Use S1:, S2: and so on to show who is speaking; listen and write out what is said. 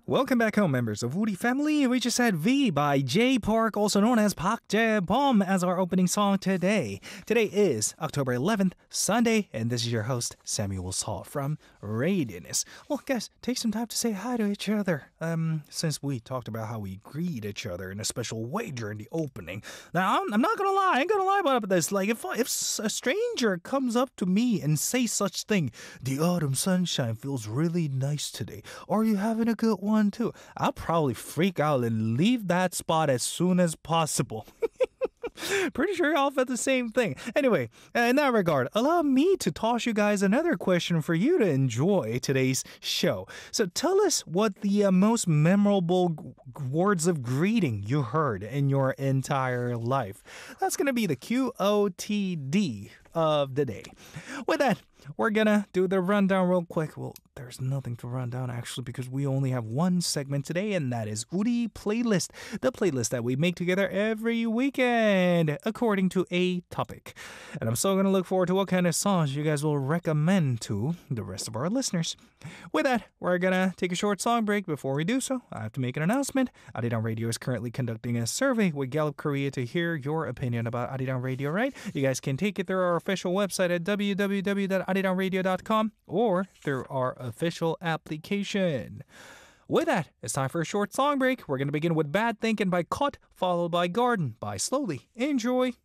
S1: Welcome back home, members of Woody Family. We just had V by Jay Park, also known as Park Jae-bom, as our opening song today. Today is October 11th, Sunday, and this is your host, Samuel Saw from Radianess. Well, guys, take some time to say hi to each other. Since we talked about how we greet each other in a special way during the opening. Now, I'm not gonna lie, I ain't gonna lie about this. Like, if a stranger comes up to me and says such thing, the autumn sunshine feels really nice today. Are you having a good one too? I'll probably freak out and leave that spot as soon as possible. Pretty sure y'all felt the same thing. Anyway, in that regard, allow me to toss you guys another question for you to enjoy today's show. So tell us what the most memorable words of greeting you heard in your entire life. That's going to be the QOTD of the day. With that, we're gonna do the rundown real quick. Well, there's nothing to run down actually because we only have one segment today, and that is Uri Playlist, the playlist that we make together every weekend according to a topic. And I'm so gonna look forward to what kind of songs you guys will recommend to the rest of our listeners. With that, we're gonna take a short song break. Before we do so, I have to make an announcement. Arirang Radio is currently conducting a survey with Gallup Korea to hear your opinion about Arirang Radio, right? You guys can take it through our official website at www.arirangradio.com or through our official application. With that, it's time for a short song break. We're going to begin with Bad Thinking by Cut, followed by Garden by Slowly. Enjoy.